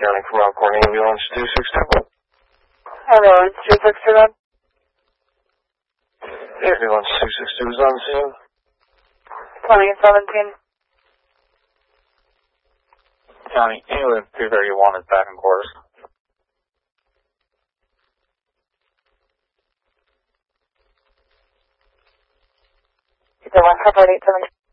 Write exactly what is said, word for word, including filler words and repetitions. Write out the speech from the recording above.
County from Elkhorn Ambulance two six two. Ambulance two six two. Ambulance two six two is on scene. twenty seventeen. County Ambulance two thirty-one is back in quarters. Is there one covered eight seven?